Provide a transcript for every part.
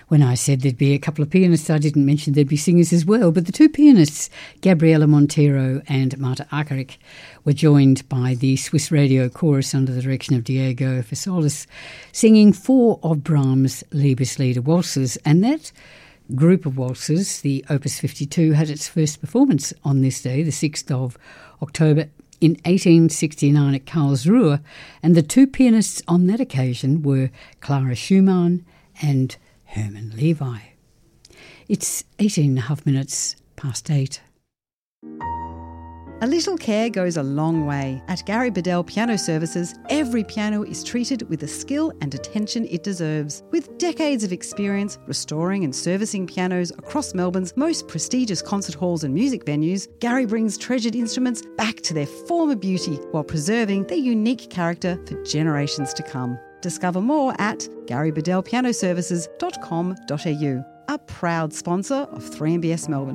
When I said there'd be a couple of pianists, I didn't mention there'd be singers as well, but the two pianists, Gabriela Montero and Marta Argerich, were joined by the Swiss Radio Chorus under the direction of Diego Fasolis, singing 4 of Brahms' Liebeslieder waltzes, and that group of waltzes, the Opus 52, had its first performance on this day, the 6th of October in 1869 at Karlsruhe, and the two pianists on that occasion were Clara Schumann and Hermann Levi. It's 18.5 past 8. A little care goes a long way. At Gary Bedell Piano Services, every piano is treated with the skill and attention it deserves. With decades of experience restoring and servicing pianos across Melbourne's most prestigious concert halls and music venues, Gary brings treasured instruments back to their former beauty while preserving their unique character for generations to come. Discover more at garybedellpianoservices.com.au, a proud sponsor of 3MBS Melbourne.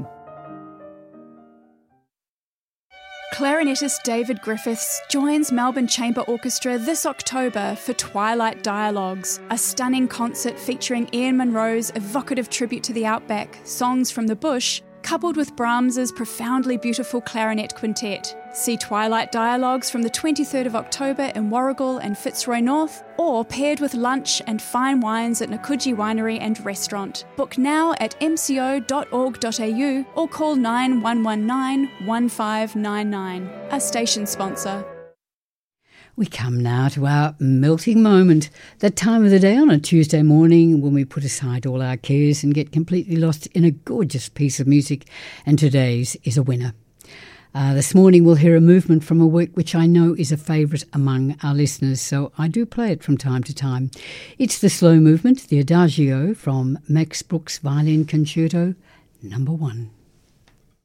Clarinetist David Griffiths joins Melbourne Chamber Orchestra this October for Twilight Dialogues, a stunning concert featuring Ian Munro's evocative tribute to the outback, Songs from the Bush, coupled with Brahms's profoundly beautiful clarinet quintet. See Twilight Dialogues from the 23rd of October in Warragul and Fitzroy North, or paired with lunch and fine wines at Nakuji Winery and Restaurant. Book now at mco.org.au or call 9119 1599, a station sponsor. We come now to our melting moment, that time of the day on a Tuesday morning when we put aside all our cares and get completely lost in a gorgeous piece of music, and today's is a winner. This morning we'll hear a movement from a work which I know is a favourite among our listeners, so I do play it from time to time. It's the slow movement, the Adagio from Max Bruch's Violin Concerto No. 1.